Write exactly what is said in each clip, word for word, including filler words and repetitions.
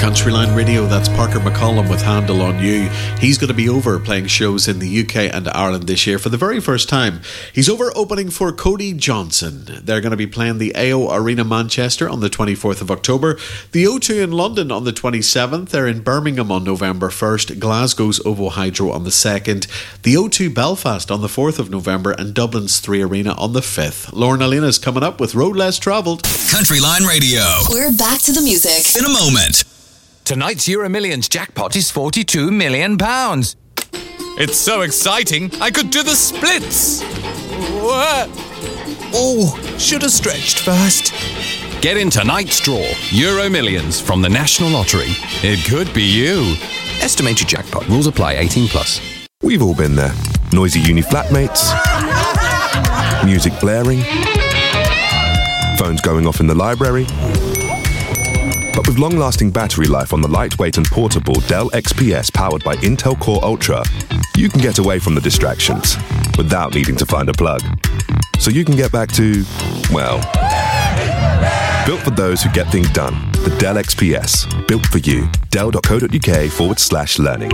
Countryline Radio, that's Parker McCollum with Handle on You. He's going to be over playing shows in the U K and Ireland this year for the very first time. He's over opening for Cody Johnson. They're going to be playing the A O Arena Manchester on the twenty-fourth of October, the O two in London on the twenty-seventh, they're in Birmingham on November first, Glasgow's OVO Hydro on the second, the O two Belfast on the fourth of November, and Dublin's three Arena on the fifth. Lauren Alina's coming up with Road Less Travelled. Countryline Radio. We're back to the music in a moment. Tonight's Euro Millions jackpot is forty-two million pounds. It's so exciting, I could do the splits. What? Oh, should have stretched first. Get in tonight's draw, Euro Millions from the National Lottery. It could be you. Estimated jackpot. Rules apply. eighteen plus. We've all been there. Noisy uni flatmates. Music blaring. Phones going off in the library. But with long-lasting battery life on the lightweight and portable Dell X P S powered by Intel Core Ultra, you can get away from the distractions without needing to find a plug. So you can get back to, well, built for those who get things done. The Dell X P S. Built for you. Dell.co.uk forward slash learning.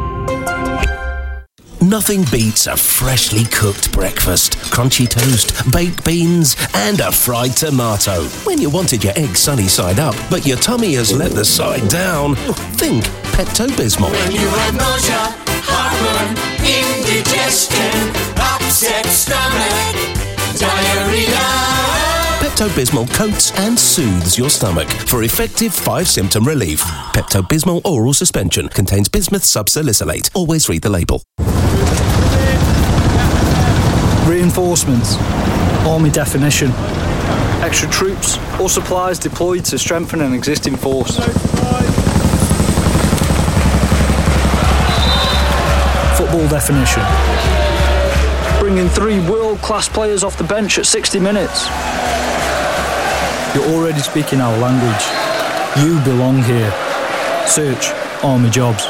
Nothing beats a freshly cooked breakfast, crunchy toast, baked beans, and a fried tomato. When you wanted your egg sunny side up, but your tummy has let the side down, think Pepto-Bismol. When you have nausea, heartburn, indigestion, upset stomach, diarrhea. Pepto-Bismol coats and soothes your stomach for effective five-symptom relief. Pepto-Bismol oral suspension contains bismuth subsalicylate. Always read the label. Reinforcements. Army definition. Extra troops or supplies deployed to strengthen an existing force. Football definition. Bringing three world-class players off the bench at sixty minutes. You're already speaking our language. You belong here. Search Army Jobs.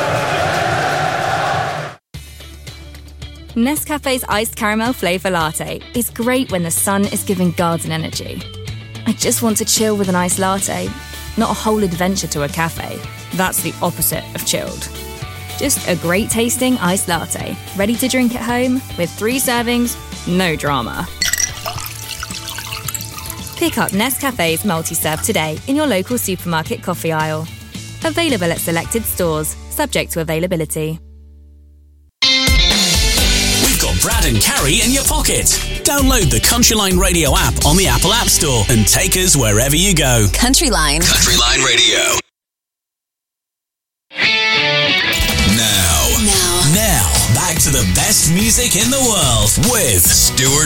Nescafe's iced caramel flavour latte is great when the sun is giving garden energy. I just want to chill with an iced latte, not a whole adventure to a cafe. That's the opposite of chilled. Just a great tasting iced latte, ready to drink at home with three servings, no drama. Pick up Nescafe's multi-serve today in your local supermarket coffee aisle. Available at selected stores, subject to availability. We've got Brad and Carrie in your pocket. Download the Countryline Radio app on the Apple App Store and take us wherever you go. Countryline. Countryline Radio. Now. Now. Now, back to the best music in the world with Stuart